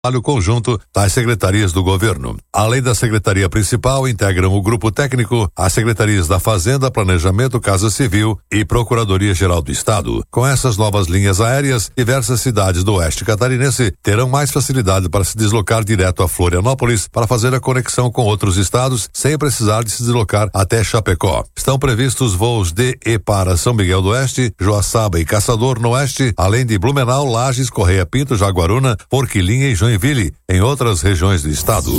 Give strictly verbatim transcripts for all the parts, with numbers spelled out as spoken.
trabalho conjunto das secretarias do governo. Além da secretaria principal, integram o grupo técnico as secretarias da Fazenda, Planejamento, Casa Civil e Procuradoria-Geral do Estado. Com essas novas linhas aéreas, diversas cidades do oeste catarinense terão mais facilidade para se deslocar direto a Florianópolis para fazer a conexão com outros estados sem precisar de se deslocar até Chapecó. Estão previstos voos de e para São Miguel do Oeste, Joaçaba e Caçador no oeste, além de Blumenau, Lages, Correia Pinto, Jaguaruna, Porquilinha e Joinville, em outras regiões do estado.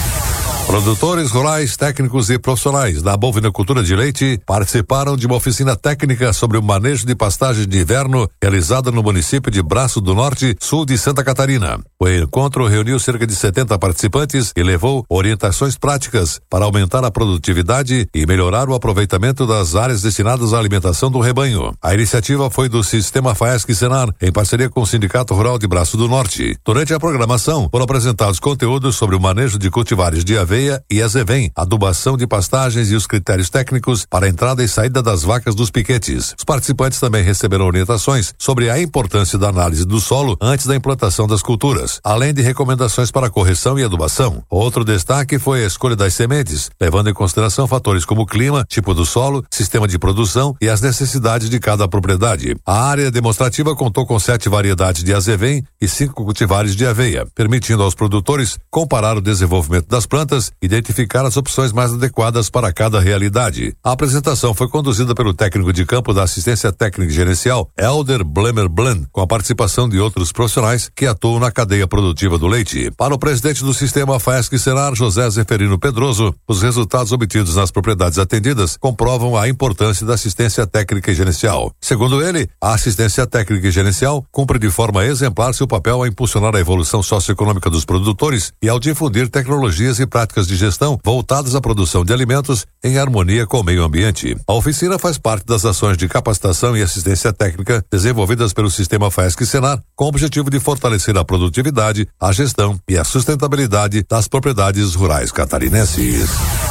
Produtores rurais, técnicos e profissionais da bovinocultura de leite participaram de uma oficina técnica sobre o manejo de pastagens de inverno realizada no município de Braço do Norte, sul de Santa Catarina. O encontro reuniu cerca de setenta participantes e levou orientações práticas para aumentar a produtividade e melhorar o aproveitamento das áreas destinadas à alimentação do rebanho. A iniciativa foi do Sistema Faesc-Senar, em parceria com o Sindicato Rural de Braço do Norte. Durante a programação, foram apresentados conteúdos sobre o manejo de cultivares de aveia e azevém, adubação de pastagens e os critérios técnicos para a entrada e saída das vacas dos piquetes. Os participantes também receberam orientações sobre a importância da análise do solo antes da implantação das culturas, além de recomendações para correção e adubação. Outro destaque foi a escolha das sementes, levando em consideração fatores como clima, tipo do solo, sistema de produção e as necessidades de cada propriedade. A área demonstrativa contou com sete variedades de azevém e cinco cultivares de aveia, permitindo aos produtores comparar o desenvolvimento das plantas, identificar as opções mais adequadas para cada realidade. A apresentação foi conduzida pelo técnico de campo da assistência técnica e gerencial, Helder Blemer Blan, com a participação de outros profissionais que atuam na cadeia produtiva do leite. Para o presidente do Sistema Faesc-Senar, José Zeferino Pedroso, os resultados obtidos nas propriedades atendidas comprovam a importância da assistência técnica e gerencial. Segundo ele, a assistência técnica e gerencial cumpre de forma exemplar seu papel a impulsionar a evolução socioeconômica dos produtores e ao difundir tecnologias e práticas de gestão voltadas à produção de alimentos em harmonia com o meio ambiente. A oficina faz parte das ações de capacitação e assistência técnica desenvolvidas pelo Sistema Faesc-Senar com o objetivo de fortalecer a produtividade, a gestão e a sustentabilidade das propriedades rurais catarinenses.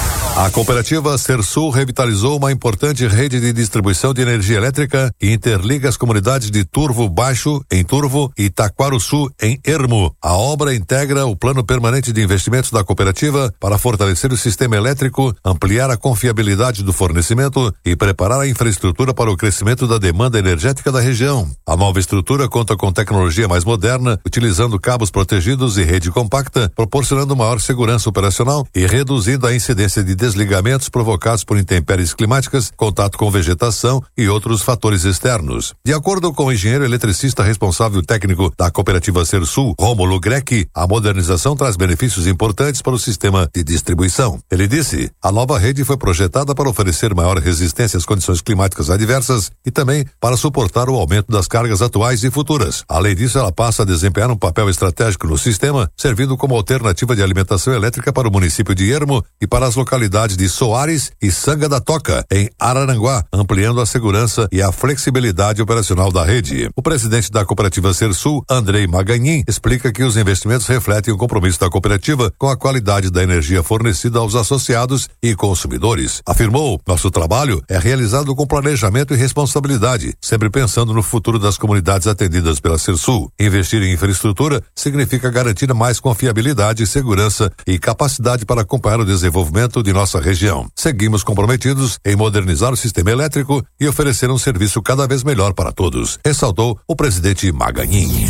A cooperativa Sersul revitalizou uma importante rede de distribuição de energia elétrica e interliga as comunidades de Turvo Baixo, em Turvo, e Taquaruçu, em Ermo. A obra integra o plano permanente de investimentos da cooperativa para fortalecer o sistema elétrico, ampliar a confiabilidade do fornecimento e preparar a infraestrutura para o crescimento da demanda energética da região. A nova estrutura conta com tecnologia mais moderna, utilizando cabos protegidos e rede compacta, proporcionando maior segurança operacional e reduzindo a incidência de desligamentos provocados por intempéries climáticas, contato com vegetação e outros fatores externos. De acordo com o engenheiro eletricista responsável técnico da cooperativa Sersul, Rômulo Greck, a modernização traz benefícios importantes para o sistema de distribuição. Ele disse: a nova rede foi projetada para oferecer maior resistência às condições climáticas adversas e também para suportar o aumento das cargas atuais e futuras. Além disso, ela passa a desempenhar um papel estratégico no sistema, servindo como alternativa de alimentação elétrica para o município de Ermo e para as localidades de Soares e Sanga da Toca, em Araranguá, ampliando a segurança e a flexibilidade operacional da rede. O presidente da cooperativa Sersul, Andrei Maganin, explica que os investimentos refletem o compromisso da cooperativa com a qualidade da energia fornecida aos associados e consumidores. Afirmou: nosso trabalho é realizado com planejamento e responsabilidade, sempre pensando no futuro das comunidades atendidas pela Sersul. Investir em infraestrutura significa garantir mais confiabilidade, segurança e capacidade para acompanhar o desenvolvimento de nossa região. Seguimos comprometidos em modernizar o sistema elétrico e oferecer um serviço cada vez melhor para todos, ressaltou o presidente Maganin.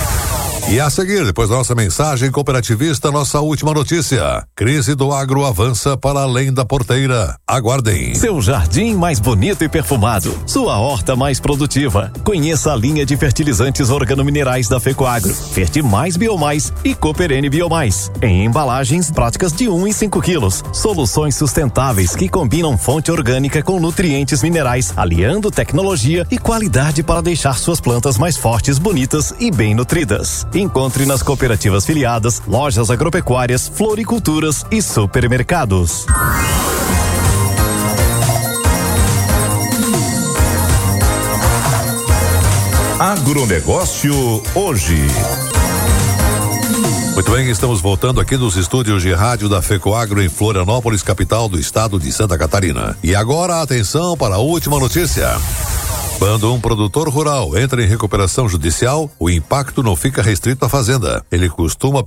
E a seguir, depois da nossa mensagem cooperativista, nossa última notícia. Crise do agro avança para além da porteira. Aguardem. Seu jardim mais bonito e perfumado. Sua horta mais produtiva. Conheça a linha de fertilizantes organominerais da Fecoagro. Fertimais Biomais e Cooperene Biomais. Em embalagens práticas de um e cinco quilos. Soluções sustentáveis que combinam fonte orgânica com nutrientes minerais, aliando tecnologia e qualidade para deixar suas plantas mais fortes, bonitas e bem nutridas. Encontre nas cooperativas filiadas, lojas agropecuárias, floriculturas e supermercados. Agronegócio hoje. Muito bem, estamos voltando aqui dos estúdios de rádio da Fecoagro em Florianópolis, capital do estado de Santa Catarina. E agora, atenção para a última notícia. Quando um produtor rural entra em recuperação judicial, o impacto não fica restrito à fazenda. Ele costuma